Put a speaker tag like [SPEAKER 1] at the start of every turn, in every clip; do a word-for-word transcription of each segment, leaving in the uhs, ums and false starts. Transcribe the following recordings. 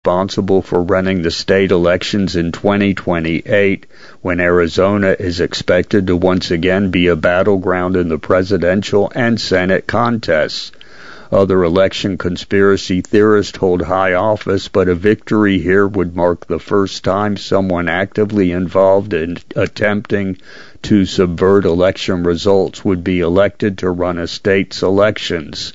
[SPEAKER 1] responsible for running the state elections in twenty twenty-eight, when Arizona is expected to once again be a battleground in the presidential and Senate contests. Other election conspiracy theorists hold high office, but a victory here would mark the first time someone actively involved in attempting to subvert election results would be elected to run a state's elections.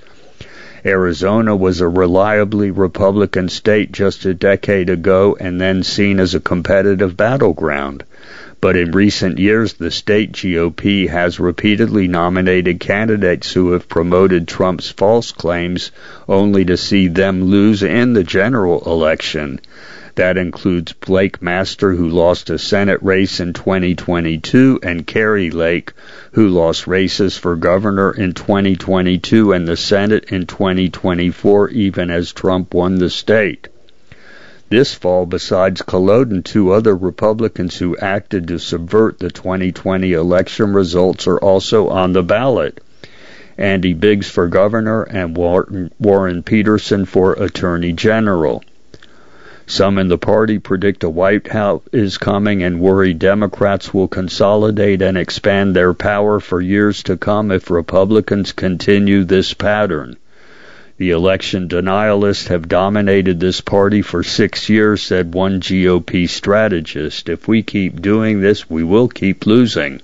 [SPEAKER 1] Arizona was a reliably Republican state just a decade ago and then seen as a competitive battleground. But in recent years, the state G O P has repeatedly nominated candidates who have promoted Trump's false claims only to see them lose in the general election. That includes Blake Master, who lost a Senate race in twenty twenty-two, and Kari Lake, who lost races for governor in twenty twenty-two and the Senate in twenty twenty-four, even as Trump won the state. This fall, besides Culloden, two other Republicans who acted to subvert the twenty twenty election results are also on the ballot. Andy Biggs for governor and Warren Peterson for attorney general. Some in the party predict a White House is coming and worry Democrats will consolidate and expand their power for years to come if Republicans continue this pattern. The election denialists have dominated this party for six years, said one G O P strategist. If we keep doing this, we will keep losing.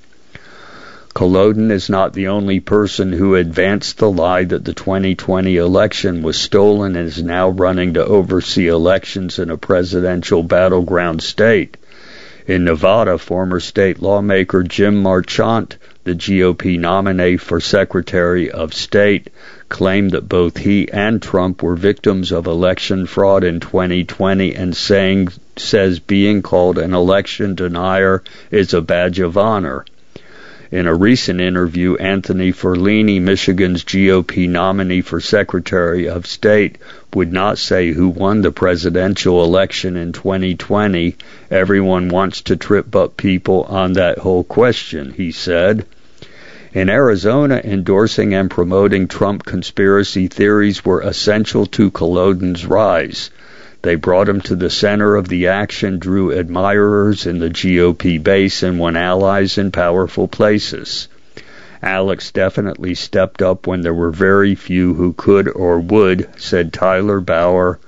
[SPEAKER 1] Culloden is not the only person who advanced the lie that the twenty twenty election was stolen and is now running to oversee elections in a presidential battleground state. In Nevada, former state lawmaker Jim Marchant, the G O P nominee for Secretary of State, claimed that both he and Trump were victims of election fraud in twenty twenty and saying says being called an election denier is a badge of honor. In a recent interview, Anthony Ferlini, Michigan's G O P nominee for Secretary of State, would not say who won the presidential election in twenty twenty. Everyone wants to trip up people on that whole question, he said. In Arizona, endorsing and promoting Trump conspiracy theories were essential to Culloden's rise. They brought him to the center of the action, drew admirers in the G O P base, and won allies in powerful places. Alex definitely stepped up when there were very few who could or would, said Tyler Bauer,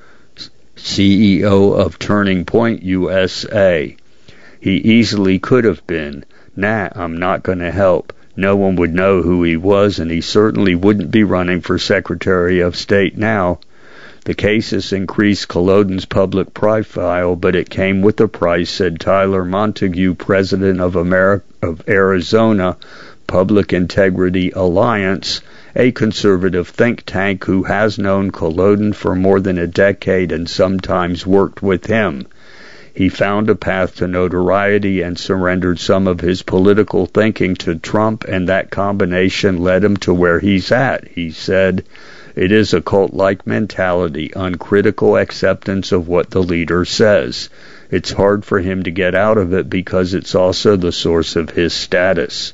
[SPEAKER 1] C E O of Turning Point U S A. He easily could have been. Nah, I'm not going to help. No one would know who he was, and he certainly wouldn't be running for Secretary of State now. The case has increased Culloden's public profile, but it came with a price, said Tyler Montague, president of, America, of Arizona Public Integrity Alliance, a conservative think tank who has known Culloden for more than a decade and sometimes worked with him. He found a path to notoriety and surrendered some of his political thinking to Trump, and that combination led him to where he's at, he said. It is a cult-like mentality, uncritical acceptance of what the leader says. It's hard for him to get out of it because it's also the source of his status.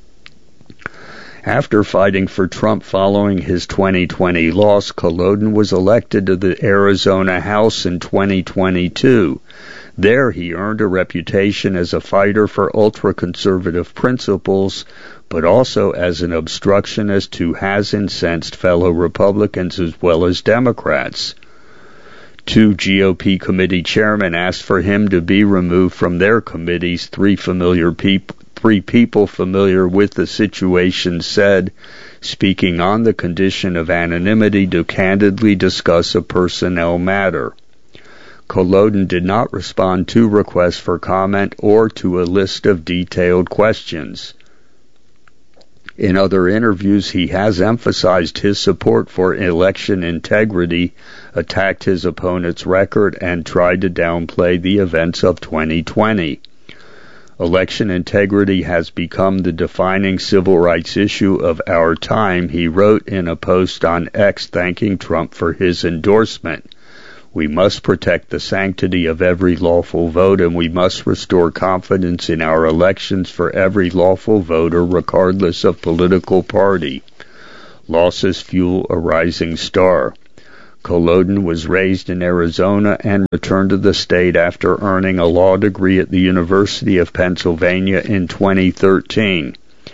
[SPEAKER 1] After fighting for Trump following his twenty twenty loss, Culloden was elected to the Arizona House in twenty twenty-two. There he earned a reputation as a fighter for ultra-conservative principles, but also as an obstructionist who has incensed fellow Republicans as well as Democrats. Two G O P committee chairmen asked for him to be removed from their committees. Three familiar people, three people familiar with the situation said, speaking on the condition of anonymity, to candidly discuss a personnel matter. Culloden did not respond to requests for comment or to a list of detailed questions. In other interviews, he has emphasized his support for election integrity, attacked his opponent's record, and tried to downplay the events of twenty twenty. Election integrity has become the defining civil rights issue of our time, he wrote in a post on X thanking Trump for his endorsement. We must protect the sanctity of every lawful vote, and we must restore confidence in our elections for every lawful voter, regardless of political party. Losses fuel a rising star. Kolodin was raised in Arizona and returned to the state after earning a law degree at the University of Pennsylvania in twenty thirteen.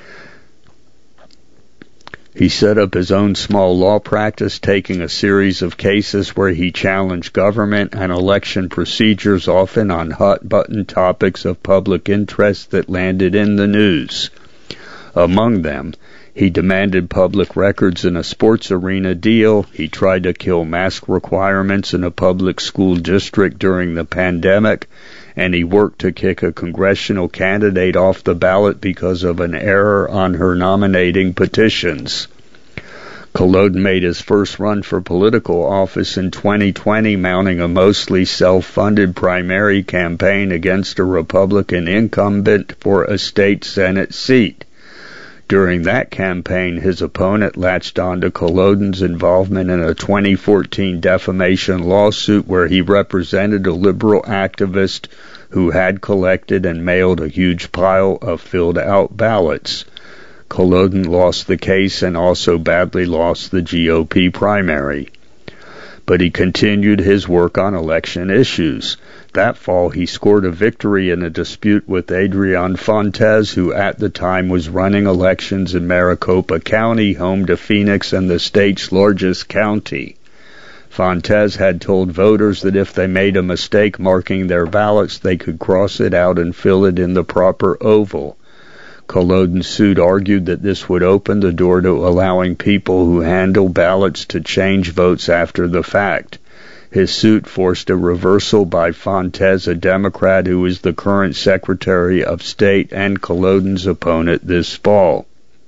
[SPEAKER 1] He set up his own small law practice, taking a series of cases where he challenged government and election procedures, often on hot-button topics of public interest that landed in the news. Among them, he demanded public records in a sports arena deal, he tried to kill mask requirements in a public school district during the pandemic, and he worked to kick a congressional candidate off the ballot because of an error on her nominating petitions. Kolodin made his first run for political office in twenty twenty, mounting a mostly self-funded primary campaign against a Republican incumbent for a state Senate seat. During that campaign, his opponent latched onto Kolodin's involvement in a twenty fourteen defamation lawsuit where he represented a liberal activist who had collected and mailed a huge pile of filled-out ballots. Kolodin lost the case and also badly lost the G O P primary. But he continued his work on election issues. That fall, he scored a victory in a dispute with Adrian Fontes, who at the time was running elections in Maricopa County, home to Phoenix and the state's largest county. Fontes had told voters that if they made a mistake marking their ballots, they could cross it out and fill it in the proper oval. Kolodin's suit argued that this would open the door to allowing people who handle ballots to change votes after the fact. His suit forced a reversal by Fontes, a Democrat who is the current Secretary of State and Kolodin's opponent this fall.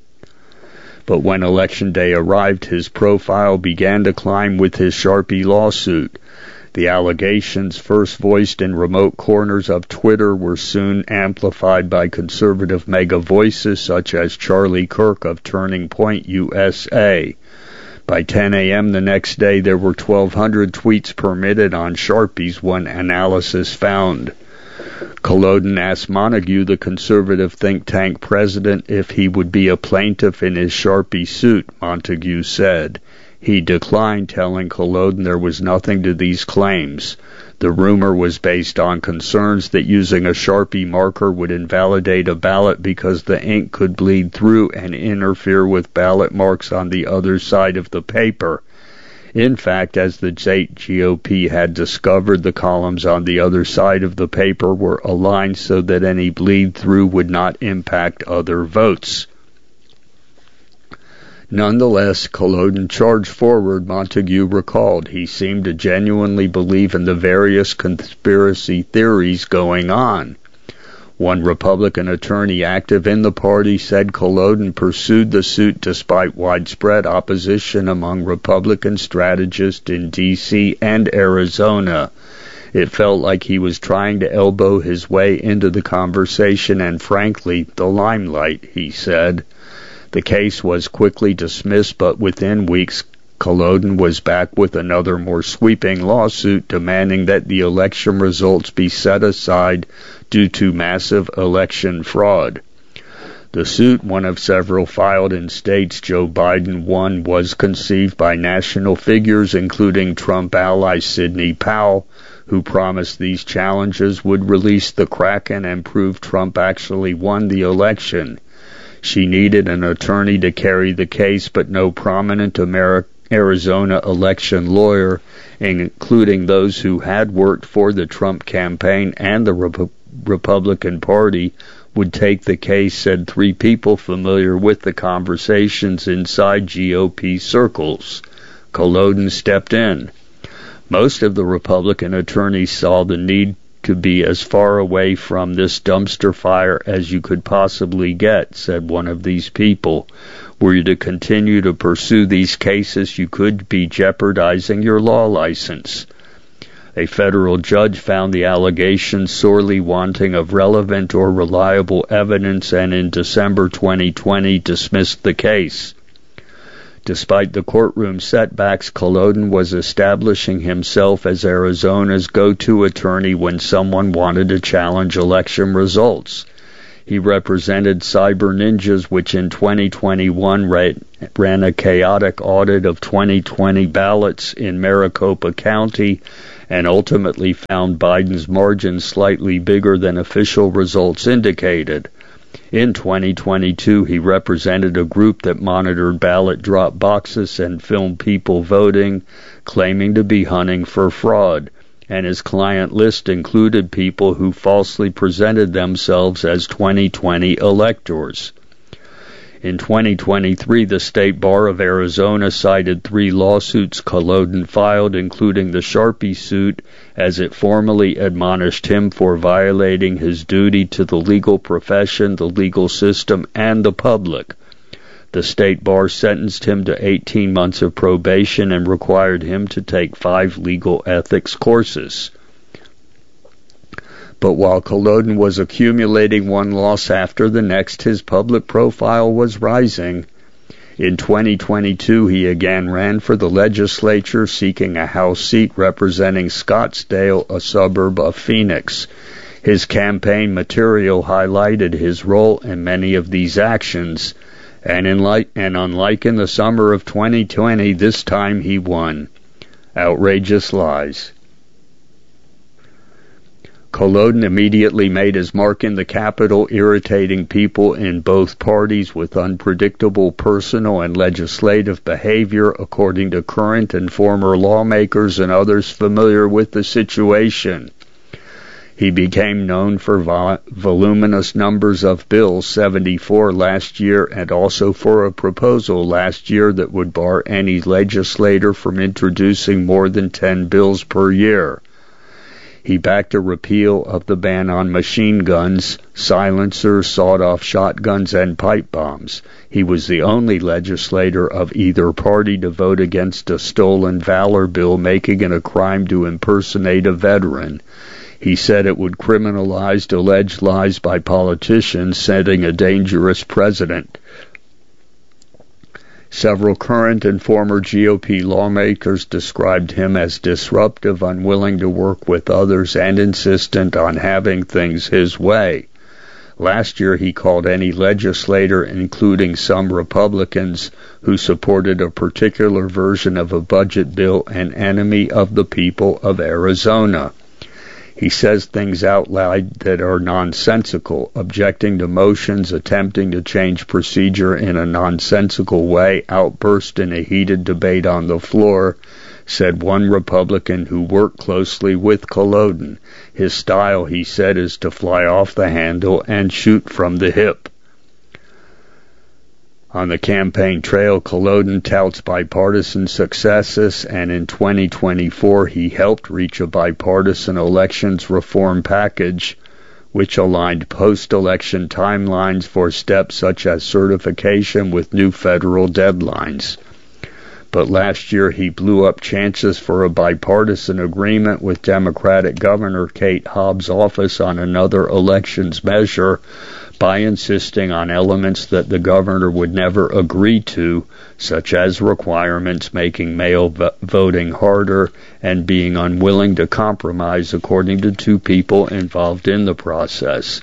[SPEAKER 1] But when Election Day arrived, his profile began to climb with his Sharpie lawsuit. The allegations, first voiced in remote corners of Twitter, were soon amplified by conservative mega voices such as Charlie Kirk of Turning Point U S A. By ten a.m. the next day, there were twelve hundred tweets permitted on Sharpies, one analysis found. Kolodin asked Montague, the conservative think tank president, if he would be a plaintiff in his Sharpie suit, Montague said. He declined, telling Kolodin there was nothing to these claims. The rumor was based on concerns that using a Sharpie marker would invalidate a ballot because the ink could bleed through and interfere with ballot marks on the other side of the paper. In fact, as the state G O P had discovered, the columns on the other side of the paper were aligned so that any bleed-through would not impact other votes. Nonetheless, Kolodin charged forward, Montague recalled. He seemed to genuinely believe in the various conspiracy theories going on. One Republican attorney active in the party said Kolodin pursued the suit despite widespread opposition among Republican strategists in D C and Arizona. It felt like he was trying to elbow his way into the conversation and, frankly, the limelight, he said. The case was quickly dismissed, but within weeks, Kolodin was back with another more sweeping lawsuit demanding that the election results be set aside due to massive election fraud. The suit, one of several filed in states Joe Biden won, was conceived by national figures including Trump ally Sidney Powell, who promised these challenges would release the Kraken and prove Trump actually won the election. She needed an attorney to carry the case, but no prominent American Arizona election lawyer, including those who had worked for the Trump campaign and the Rep- Republican Party, would take the case, said three people familiar with the conversations inside G O P circles. Kolodin stepped in. Most of the Republican attorneys saw the need to be as far away from this dumpster fire as you could possibly get, said one of these people. Were you to continue to pursue these cases, you could be jeopardizing your law license. A federal judge found the allegations sorely wanting of relevant or reliable evidence and in December twenty twenty dismissed the case. Despite the courtroom setbacks, Kolodin was establishing himself as Arizona's go-to attorney when someone wanted to challenge election results. He represented Cyber Ninjas, which in twenty twenty-one ran, ran a chaotic audit of twenty twenty ballots in Maricopa County and ultimately found Biden's margin slightly bigger than official results indicated. In twenty twenty-two, he represented a group that monitored ballot drop boxes and filmed people voting, claiming to be hunting for fraud, and his client list included people who falsely presented themselves as twenty twenty electors. In twenty twenty-three, the State Bar of Arizona cited three lawsuits Kolodin filed, including the Sharpie suit, as it formally admonished him for violating his duty to the legal profession, the legal system, and the public. The State Bar sentenced him to eighteen months of probation and required him to take five legal ethics courses. But while Kolodin was accumulating one loss after the next, his public profile was rising. In twenty twenty-two, he again ran for the legislature, seeking a House seat representing Scottsdale, a suburb of Phoenix. His campaign material highlighted his role in many of these actions, and, in like, and unlike in the summer of twenty twenty, this time he won. Outrageous lies. Kolodin immediately made his mark in the Capitol, irritating people in both parties with unpredictable personal and legislative behavior, according to current and former lawmakers and others familiar with the situation. He became known for vol- voluminous numbers of bills, seventy-four last year, and also for a proposal last year that would bar any legislator from introducing more than ten bills per year. He backed a repeal of the ban on machine guns, silencers, sawed-off shotguns, and pipe bombs. He was the only legislator of either party to vote against a stolen valor bill making it a crime to impersonate a veteran. He said it would criminalize alleged lies by politicians, setting a dangerous precedent. Several current and former G O P lawmakers described him as disruptive, unwilling to work with others, and insistent on having things his way. Last year, he called any legislator, including some Republicans who supported a particular version of a budget bill, an enemy of the people of Arizona. He says things out loud that are nonsensical, objecting to motions, attempting to change procedure in a nonsensical way, outburst in a heated debate on the floor, said one Republican who worked closely with Kolodin. His style, he said, is to fly off the handle and shoot from the hip. On the campaign trail, Kolodin touts bipartisan successes, and in twenty twenty-four he helped reach a bipartisan elections reform package, which aligned post-election timelines for steps such as certification with new federal deadlines. But last year he blew up chances for a bipartisan agreement with Democratic Governor Kate Hobbs' office on another elections measure, by insisting on elements that the governor would never agree to, such as requirements making mail v- voting harder and being unwilling to compromise, according to two people involved in the process.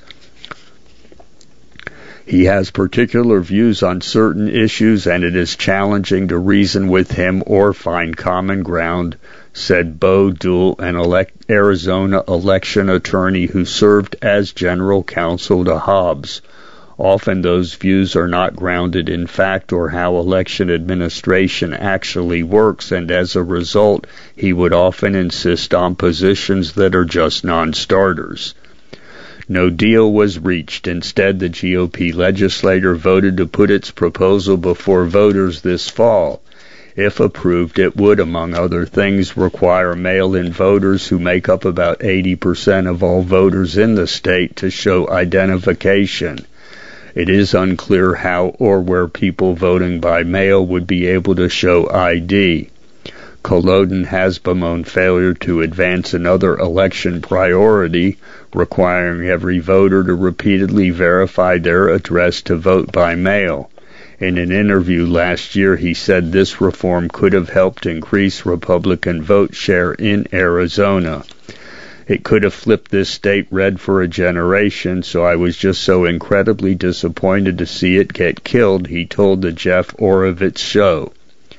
[SPEAKER 1] He has particular views on certain issues, and it is challenging to reason with him or find common ground, said Bo Duell, an elect- Arizona election attorney who served as general counsel to Hobbs. Often those views are not grounded in fact or how election administration actually works, and as a result, he would often insist on positions that are just non-starters. No deal was reached. Instead, the G O P legislature voted to put its proposal before voters this fall. If approved, it would, among other things, require mail-in voters who make up about eighty percent of all voters in the state to show identification. It is unclear how or where people voting by mail would be able to show I D. Kolodin has bemoaned failure to advance another election priority, requiring every voter to repeatedly verify their address to vote by mail. In an interview last year, he said this reform could have helped increase Republican vote share in Arizona. It could have flipped this state red for a generation, so I was just so incredibly disappointed to see it get killed, he told the Jeff Orovitz show.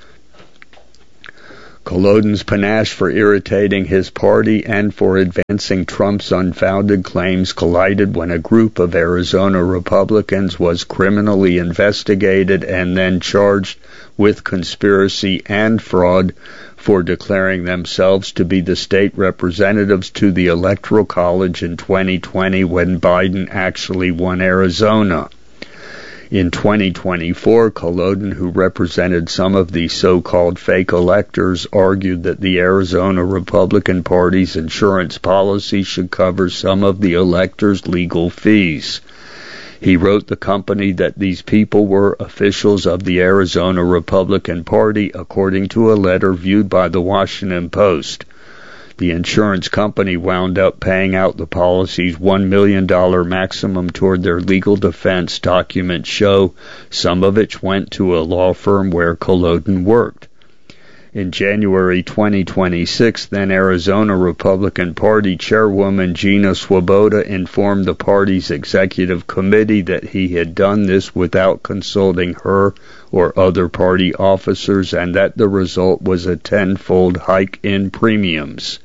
[SPEAKER 1] Kolodin's panache for irritating his party and for advancing Trump's unfounded claims collided when a group of Arizona Republicans was criminally investigated and then charged with conspiracy and fraud for declaring themselves to be the state representatives to the Electoral College in twenty twenty when Biden actually won Arizona. In twenty twenty-four, Kolodin, who represented some of the so-called fake electors, argued that the Arizona Republican Party's insurance policy should cover some of the electors' legal fees. He wrote the company that these people were officials of the Arizona Republican Party, according to a letter viewed by the Washington Post. The insurance company wound up paying out the policy's one million dollars maximum toward their legal defense, documents show, some of which went to a law firm where Kolodin worked. In January twenty twenty-six, then Arizona Republican Party Chairwoman Gina Swoboda informed the party's executive committee that he had done this without consulting her or other party officers and that the result was a tenfold hike in premiums.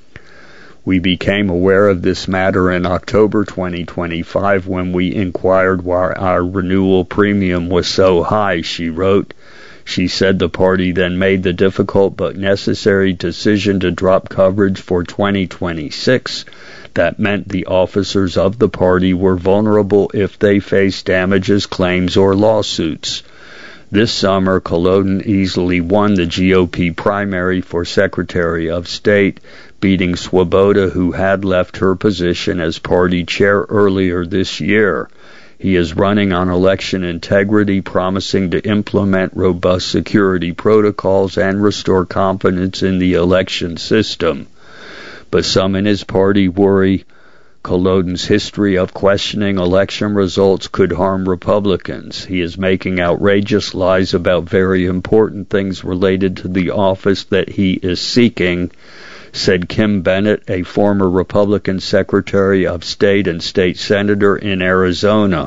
[SPEAKER 1] We became aware of this matter in October twenty twenty-five when we inquired why our renewal premium was so high, she wrote. She said the party then made the difficult but necessary decision to drop coverage for twenty twenty-six. That meant the officers of the party were vulnerable if they faced damages claims or lawsuits. This summer, Kolodin easily won the G O P primary for Secretary of State, beating Swoboda, who had left her position as party chair earlier this year. He is running on election integrity, promising to implement robust security protocols and restore confidence in the election system. But some in his party worry Kolodin's history of questioning election results could harm Republicans. He is making outrageous lies about very important things related to the office that he is seeking, said Kim Bennett, a former Republican Secretary of State and state senator in Arizona.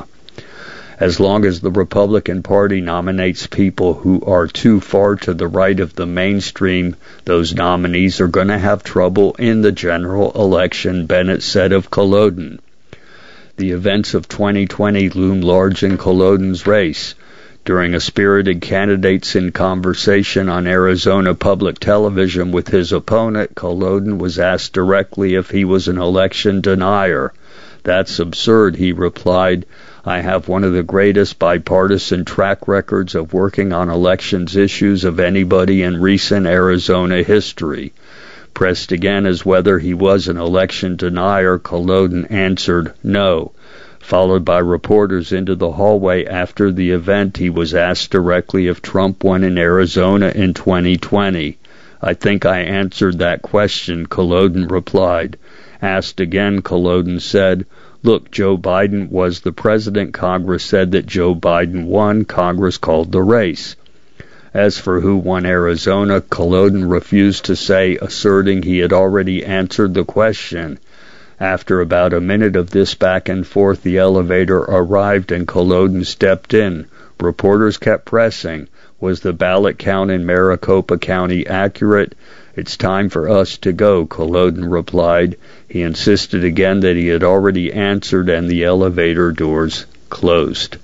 [SPEAKER 1] As long as the Republican Party nominates people who are too far to the right of the mainstream, those nominees are going to have trouble in the general election, Bennett said of Kolodin. The events of twenty twenty loom large in Kolodin's race. During a spirited candidates in conversation on Arizona public television with his opponent, Kolodin was asked directly if he was an election denier. That's absurd, he replied. I have one of the greatest bipartisan track records of working on elections issues of anybody in recent Arizona history. Pressed again as whether he was an election denier, Kolodin answered no. Followed by reporters into the hallway after the event, he was asked directly if Trump won in Arizona in twenty twenty. I think I answered that question, Kolodin replied. Asked again, Kolodin said, Look, Joe Biden was the president. Congress said that Joe Biden won. Congress called the race. As for who won Arizona, Kolodin refused to say, asserting he had already answered the question. After about a minute of this back and forth, the elevator arrived and Kolodin stepped in. Reporters kept pressing. Was the ballot count in Maricopa County accurate? It's time for us to go, Kolodin replied. He insisted again that he had already answered and the elevator doors closed.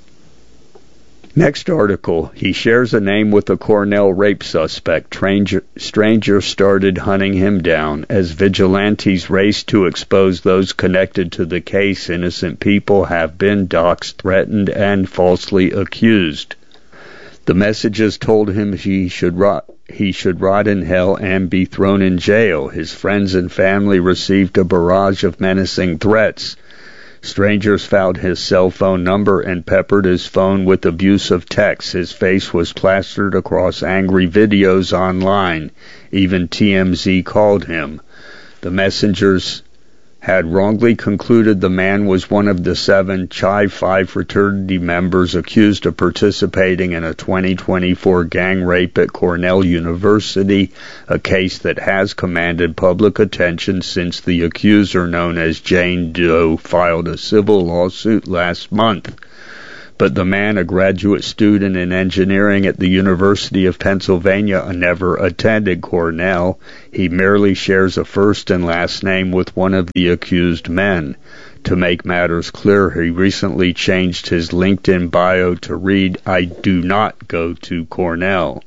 [SPEAKER 1] Next article, he shares a name with a Cornell rape suspect. Stranger, strangers started hunting him down. As vigilantes race to expose those connected to the case, innocent people have been doxxed, threatened, and falsely accused. The messages told him he should rot, he should rot in hell and be thrown in jail. His friends and family received a barrage of menacing threats. Strangers found his cell phone number and peppered his phone with abusive texts. His face was plastered across angry videos online. Even T M Z called him. The messengers had wrongly concluded the man was one of the seven Chi Phi fraternity members accused of participating in a twenty twenty-four gang rape at Cornell University, a case that has commanded public attention since the accuser, known as Jane Doe, filed a civil lawsuit last month. But the man, a graduate student in engineering at the University of Pennsylvania, never attended Cornell. He merely shares a first and last name with one of the accused men. To make matters clear, he recently changed his LinkedIn bio to read, "I do not go to Cornell."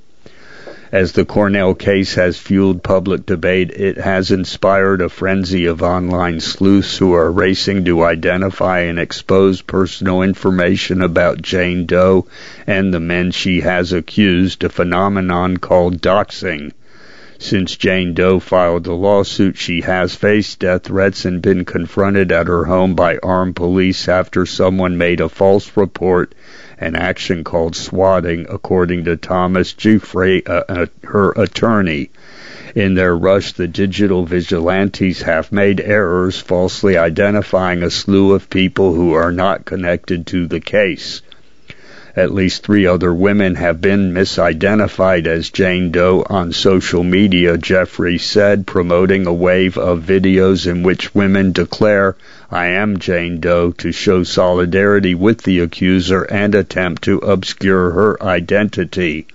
[SPEAKER 1] As the Cornell case has fueled public debate, it has inspired a frenzy of online sleuths who are racing to identify and expose personal information about Jane Doe and the men she has accused, a phenomenon called doxing. Since Jane Doe filed the lawsuit, she has faced death threats and been confronted at her home by armed police after someone made a false report, an action called swatting, according to Thomas Giuffre, uh, uh, her attorney. In their rush, the digital vigilantes have made errors, falsely identifying a slew of people who are not connected to the case. At least three other women have been misidentified as Jane Doe on social media, Jeffrey said, promoting a wave of videos in which women declare, "I am Jane Doe," to show solidarity with the accuser and attempt to obscure her identity.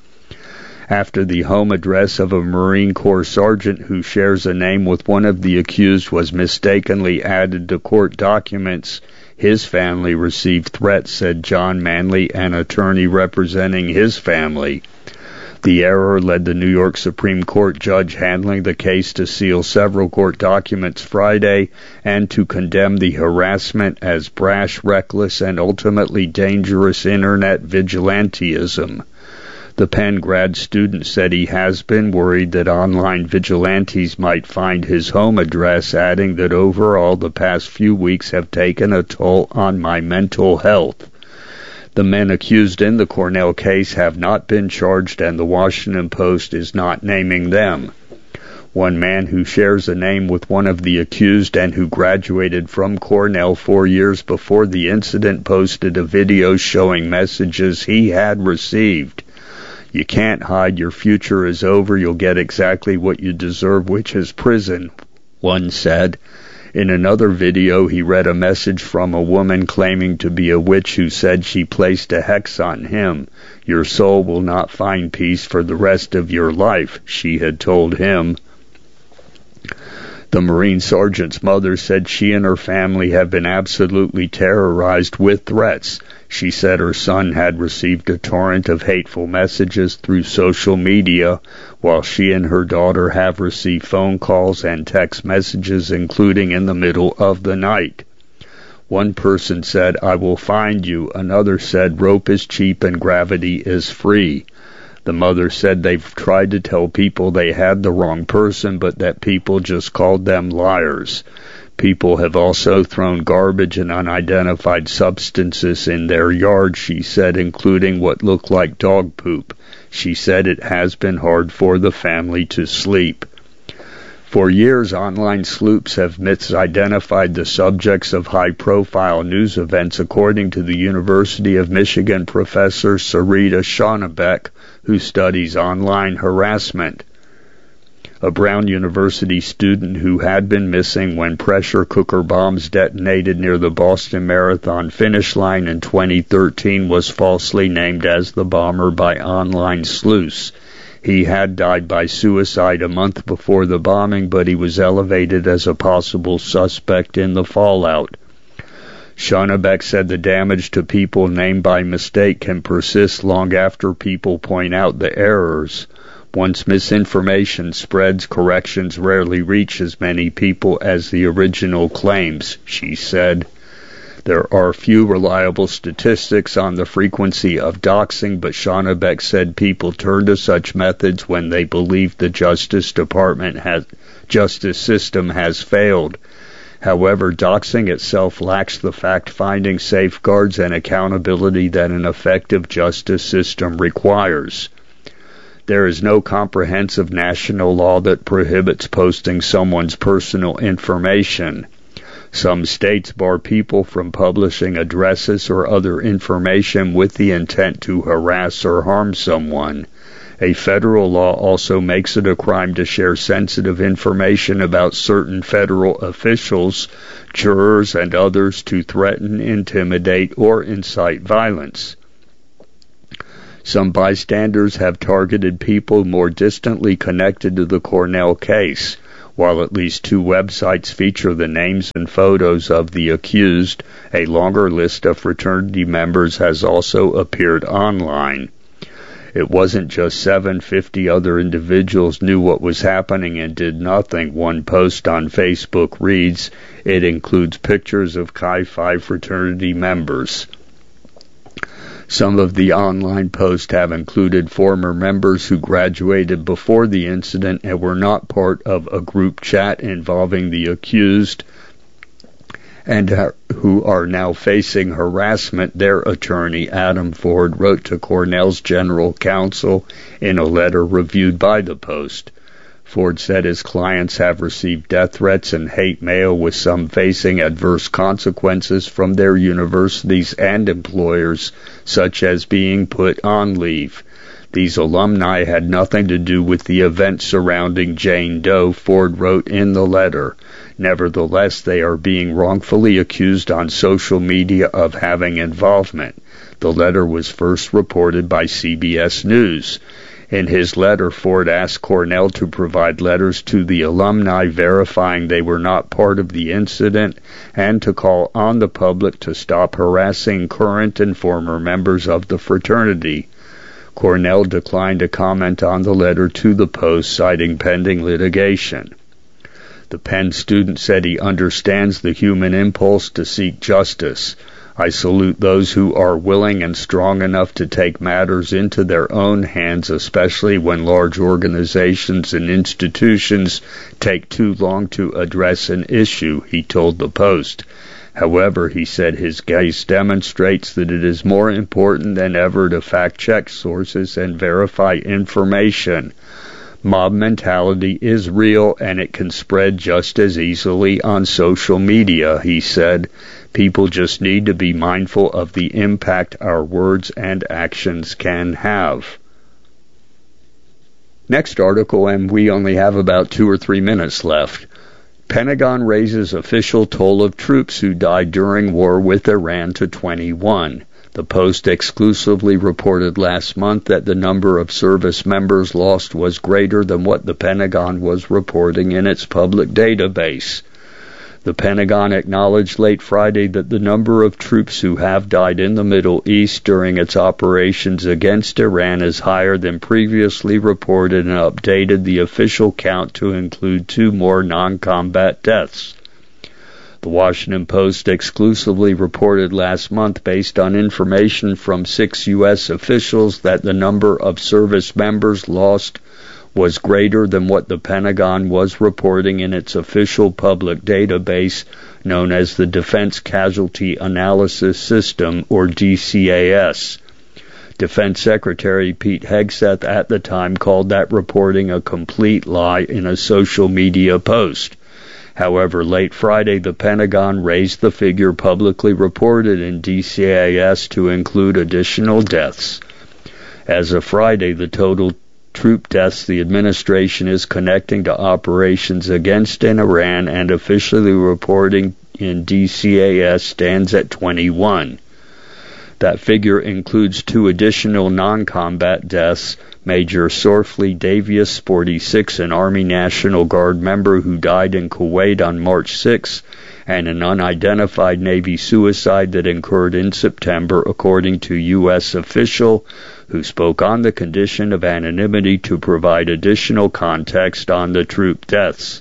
[SPEAKER 1] After the home address of a Marine Corps sergeant who shares a name with one of the accused was mistakenly added to court documents, his family received threats, said John Manley, an attorney representing his family. The error led the New York Supreme Court judge handling the case to seal several court documents Friday and to condemn the harassment as brash, reckless, and ultimately dangerous internet vigilantism. The Penn grad student said he has been worried that online vigilantes might find his home address, adding that overall the past few weeks have taken a toll on my mental health. The men accused in the Cornell case have not been charged, and the Washington Post is not naming them. One man who shares a name with one of the accused and who graduated from Cornell four years before the incident posted a video showing messages he had received. "You can't hide, your future is over, you'll get exactly what you deserve, which is prison," one said. In another video, he read a message from a woman claiming to be a witch who said she placed a hex on him. "Your soul will not find peace for the rest of your life," she had told him. The Marine sergeant's mother said she and her family have been absolutely terrorized with threats. She said her son had received a torrent of hateful messages through social media, while she and her daughter have received phone calls and text messages, including in the middle of the night. One person said, "I will find you." Another said, "Rope is cheap and gravity is free." The mother said they've tried to tell people they had the wrong person, but that people just called them liars. People have also thrown garbage and unidentified substances in their yard, she said, including what looked like dog poop. She said it has been hard for the family to sleep. For years, online sleuths have misidentified the subjects of high-profile news events, according to the University of Michigan professor Sarita Schoenebeck, who studies online harassment. A Brown University student who had been missing when pressure cooker bombs detonated near the Boston Marathon finish line in twenty thirteen was falsely named as the bomber by online sleuths. He had died by suicide a month before the bombing, but he was elevated as a possible suspect in the fallout. Schoenebeck said the damage to people named by mistake can persist long after people point out the errors. Once misinformation spreads, corrections rarely reach as many people as the original claims, she said. There are few reliable statistics on the frequency of doxing, but Schoenebeck said people turn to such methods when they believe the Justice Department has, justice system has failed. However, doxing itself lacks the fact-finding safeguards and accountability that an effective justice system requires. There is no comprehensive national law that prohibits posting someone's personal information. Some states bar people from publishing addresses or other information with the intent to harass or harm someone. A federal law also makes it a crime to share sensitive information about certain federal officials, jurors, and others to threaten, intimidate, or incite violence. Some bystanders have targeted people more distantly connected to the Cornell case. While at least two websites feature the names and photos of the accused, a longer list of fraternity members has also appeared online. It wasn't just seven hundred fifty other individuals knew what was happening and did nothing. One post on Facebook reads, "It includes pictures of Chi Phi fraternity members." Some of the online posts have included former members who graduated before the incident and were not part of a group chat involving the accused and who are now facing harassment. Their attorney, Adam Ford, wrote to Cornell's general counsel in a letter reviewed by the Post. Ford said his clients have received death threats and hate mail, with some facing adverse consequences from their universities and employers, such as being put on leave. These alumni had nothing to do with the events surrounding Jane Doe, Ford wrote in the letter. Nevertheless, they are being wrongfully accused on social media of having involvement. The letter was first reported by C B S News. In his letter, Ford asked Cornell to provide letters to the alumni verifying they were not part of the incident and to call on the public to stop harassing current and former members of the fraternity. Cornell declined to comment on the letter to the Post, citing pending litigation. The Penn student said he understands the human impulse to seek justice. I salute those who are willing and strong enough to take matters into their own hands, especially when large organizations and institutions take too long to address an issue, he told the Post. However, he said his case demonstrates that it is more important than ever to fact-check sources and verify information. Mob mentality is real and it can spread just as easily on social media, he said. People just need to be mindful of the impact our words and actions can have. Next article, and we only have about two or three minutes left. Pentagon raises official toll of troops who died during war with Iran to twenty-one. The Post exclusively reported last month that the number of service members lost was greater than what the Pentagon was reporting in its public database. The Pentagon acknowledged late Friday that the number of troops who have died in the Middle East during its operations against Iran is higher than previously reported and updated the official count to include two more non-combat deaths. The Washington Post exclusively reported last month, based on information from six U S officials, that the number of service members lost was greater than what the Pentagon was reporting in its official public database known as the Defense Casualty Analysis System, or D C A S. Defense Secretary Pete Hegseth at the time called that reporting a complete lie in a social media post. However, late Friday, the Pentagon raised the figure publicly reported in D C A S to include additional deaths. As of Friday, the total troop deaths the administration is connecting to operations against Iran and officially reporting in D C A S stands at twenty-one. That figure includes two additional non-combat deaths, Major Sorfleet Davies, forty-six, an Army National Guard member who died in Kuwait on March sixth, and an unidentified Navy suicide that occurred in September, according to U S official who spoke on the condition of anonymity to provide additional context on the troop deaths.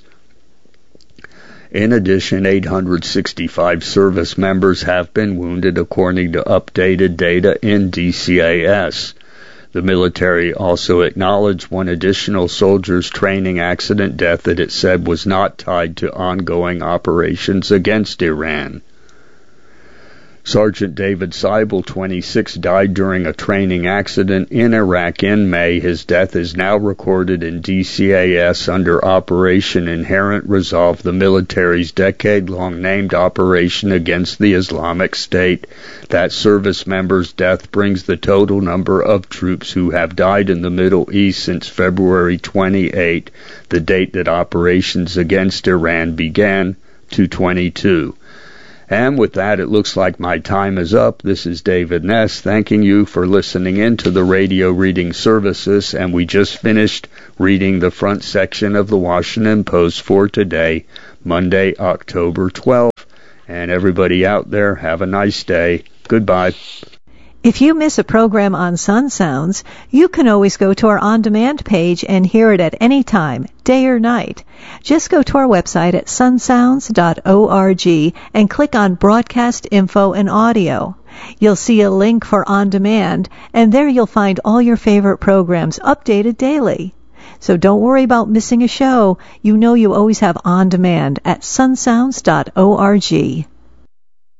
[SPEAKER 1] In addition, eight hundred sixty-five service members have been wounded, according to updated data in D C A S. The military also acknowledged one additional soldier's training accident death that it said was not tied to ongoing operations against Iran. Sergeant David Seibel, twenty-six, died during a training accident in Iraq in May. His death is now recorded in D C A S under Operation Inherent Resolve, the military's decade-long named operation against the Islamic State. That service member's death brings the total number of troops who have died in the Middle East since February twenty-eighth, the date that operations against Iran began, to twenty-two. And with that, it looks like my time is up. This is David Ness, thanking you for listening in to the radio reading services, and we just finished reading the front section of the Washington Post for today, Monday, October twelfth. And everybody out there, have a nice day. Goodbye.
[SPEAKER 2] If you miss a program on Sun Sounds, you can always go to our on-demand page and hear it at any time, day or night. Just go to our website at sun sounds dot org and click on Broadcast Info and Audio. You'll see a link for On Demand, and there you'll find all your favorite programs updated daily. So don't worry about missing a show. You know you always have On Demand at sun sounds dot org.